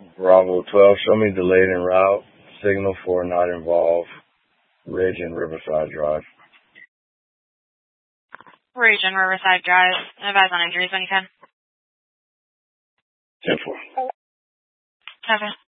Bravo 12, show me delayed en route. Signal for not involved. Ridge and Riverside Drive. Ridge and Riverside Drive. Advise on injuries when you can. 10-4. Okay.